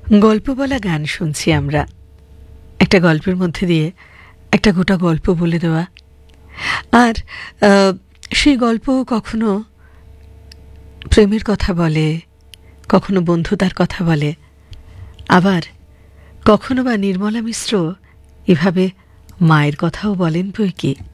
গল্প বলা গান শুনছি আমরা। একটা গল্পের মধ্যে দিয়ে একটা গোটা গল্প বলে দেওয়া, আর সেই গল্প কখনো প্রেমের কথা বলে, কখনো বন্ধুতার কথা বলে, আবার কখনো বা নির্মলা মিশ্র এভাবে মায়ের কথাও বলেন বই কি।